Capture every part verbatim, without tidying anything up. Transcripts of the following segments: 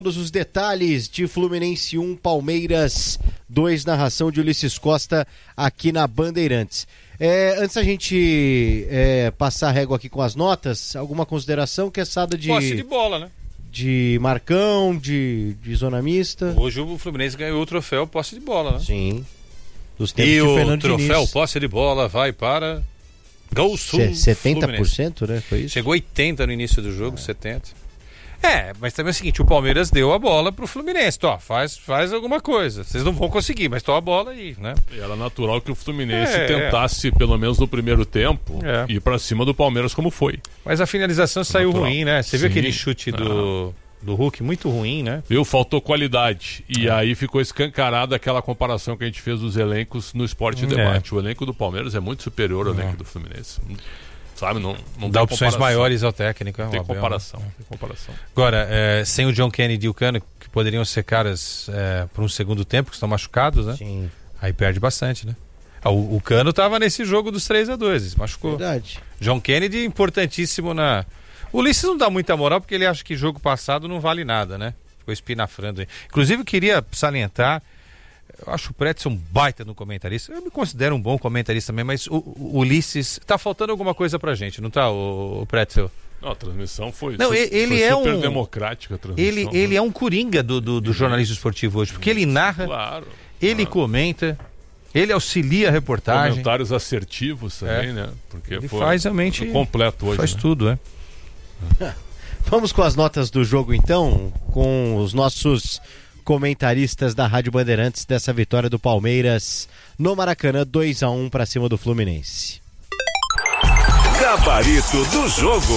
Todos os detalhes de Fluminense um, Palmeiras dois, narração de Ulisses Costa aqui na Bandeirantes. É, antes da gente é, passar a régua aqui com as notas, alguma consideração que essa de... Posse de bola, né? De Marcão, de, de zona mista. Hoje o Fluminense ganhou o troféu posse de bola, né? Sim. Dos tempos e de o Fernando troféu Diniz. Posse de bola vai para Gol Sul. setenta por cento, né? Foi isso? Chegou oitenta no início do jogo, setenta por cento. É, mas também é o seguinte, o Palmeiras deu a bola pro Fluminense, tó, faz, faz alguma coisa. Vocês não vão conseguir, mas tó a bola aí, né? E era natural que o Fluminense É, tentasse, é. pelo menos no primeiro tempo, É. ir pra cima do Palmeiras como foi. Mas a finalização saiu Natural. ruim, né? Você viu Sim. aquele chute do, do Hulk, muito ruim, né? Viu? Faltou qualidade. E é. aí ficou escancarada aquela comparação que a gente fez dos elencos no Esporte É. Debate. O elenco do Palmeiras é muito superior ao É. elenco do Fluminense. Sabe, não, não Dá tem opções comparação. maiores ao técnico. Não tem o Abel, comparação, né? não tem comparação. Agora, é, sem o John Kennedy e o Cano, que poderiam ser caras é, para um segundo tempo, que estão machucados, né? Sim. Aí perde bastante, né? Ah, o, o Cano estava nesse jogo dos três a dois, se machucou. Verdade. John Kennedy, importantíssimo na... O Ulisses não dá muita moral porque ele acha que jogo passado não vale nada, né? Ficou espinafrando aí. Inclusive, eu queria salientar, eu acho o Pretzel um baita no comentarista. Eu me considero um bom comentarista também, mas o, o Ulisses... Tá faltando alguma coisa pra gente, não tá, o, o Pretzel? Não, a transmissão foi, Não, su- ele foi é super um- democrática a transmissão. Ele, né? ele é um coringa do, do, do jornalismo esportivo hoje, porque ele narra, Claro. ele claro. comenta, ele auxilia a reportagem. Comentários assertivos também, É. né? Porque Ele foi faz realmente... completo hoje. Faz né? tudo, é. Vamos com as notas do jogo então, com os nossos comentaristas da Rádio Bandeirantes dessa vitória do Palmeiras no Maracanã, dois a um para cima do Fluminense. Gabarito do jogo.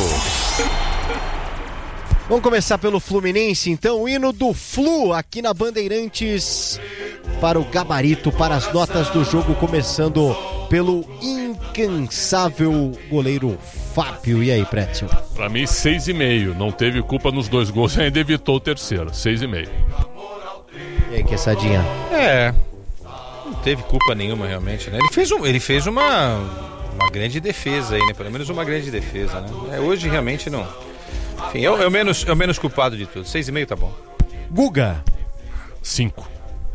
Vamos começar pelo Fluminense, então, o hino do Flu aqui na Bandeirantes para o gabarito, para as notas do jogo, começando pelo incansável goleiro Fábio. E aí, Pretzel? Pra mim, seis e meio. Não teve culpa nos dois gols, ainda evitou o terceiro. Seis e meio. E aí, Quessadinha? É, não teve culpa nenhuma realmente, né? Ele fez, um, ele fez uma, uma grande defesa aí, né? Pelo menos uma grande defesa, né? É, hoje realmente não... Enfim, é o, é o menos, é o menos culpado de tudo. Seis e meio tá bom. Guga? Cinco.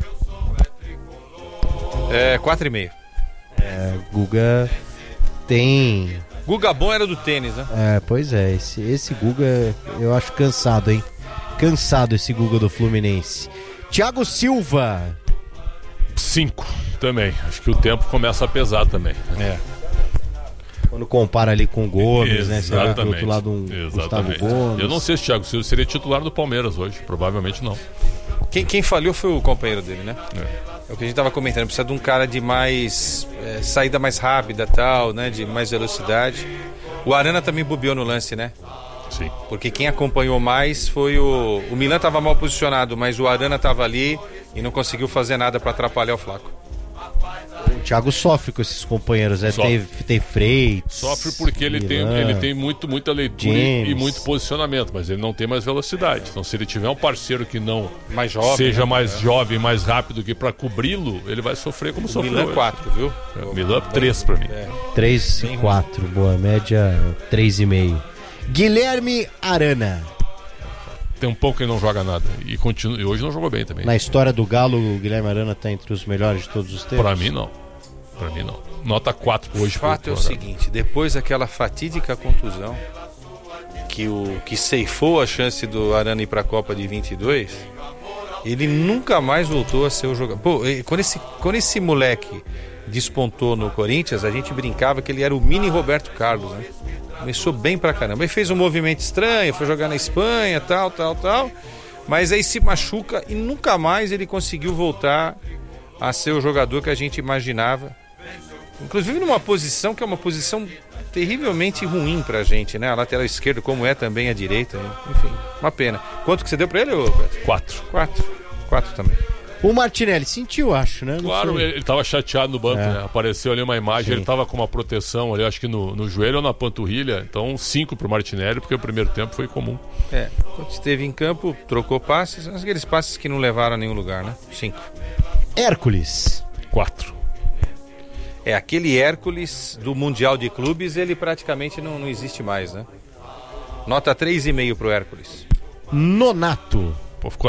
É, quatro e meio. É, Guga tem... Guga bom era do tênis, né? É, pois é, esse, esse Guga eu acho cansado, hein? Cansado esse Guga do Fluminense. Thiago Silva. Cinco também. Acho que o tempo começa a pesar também. É. Quando compara ali com o Gomes, né? Você vê do Exatamente. outro lado um Gustavo Exatamente. Gomes. Eu não sei se o Thiago Silva seria titular do Palmeiras hoje. Provavelmente não. Quem, quem falhou foi o companheiro dele, né? É. É o que a gente tava comentando. Precisa de um cara de mais... É, saída mais rápida tal, né? De mais velocidade. O Arana também bobeou no lance, né? Sim. Porque quem acompanhou mais foi o... O Milan estava mal posicionado, mas o Arana estava ali e não conseguiu fazer nada para atrapalhar o Flaco. O Thiago sofre com esses companheiros, né? Sofre. Tem, tem Freitas. Sofre porque ele tem, Milan. ele tem muito, muita leitura e, James. e muito posicionamento, mas ele não tem mais velocidade. Então, se ele tiver um parceiro que não Mais jovem, seja né? mais É. jovem, mais rápido que para cobri-lo, ele vai sofrer como O sofreu. Milan hoje. quatro, viu? É, Milan três pra mim. É. três e quatro, boa média três e meio. Guilherme Arana. Tem um pouco que ele não joga nada. E, continua, e hoje não jogou bem também. Na história do Galo, o Guilherme Arana tá entre os melhores de todos os tempos. Pra mim, não. Pra mim, não. Nota quatro hoje. O fato é o pro- seguinte, depois daquela fatídica contusão que, o, que ceifou a chance do Arana ir para a Copa de vinte e dois, ele nunca mais voltou a ser o jogador. Pô, e quando esse, quando esse moleque despontou no Corinthians, a gente brincava que ele era o mini Roberto Carlos, né? Começou bem pra caramba. Ele fez um movimento estranho, foi jogar na Espanha, tal, tal, tal, mas aí se machuca e nunca mais ele conseguiu voltar a ser o jogador que a gente imaginava. Inclusive numa posição que é uma posição terrivelmente ruim pra gente, né? A lateral esquerda, como é também a direita. Enfim, uma pena. Quanto que você deu pra ele, ô Beto? Quatro. Quatro. Quatro também. O Martinelli sentiu, acho, né? Não Claro, sei. ele, ele tava chateado no banco, É. né? Apareceu ali uma imagem, Sim. ele tava com uma proteção ali, acho que no, no joelho ou na panturrilha. Então, cinco pro Martinelli, porque o primeiro tempo foi comum. É, quando esteve em campo, trocou passes, aqueles passes que não levaram a nenhum lugar, né? Cinco. Hércules. Quatro. É, aquele Hércules do Mundial de Clubes, ele praticamente não, não existe mais, né? Nota três e meio pro Hércules. Nonato. Pô, ficou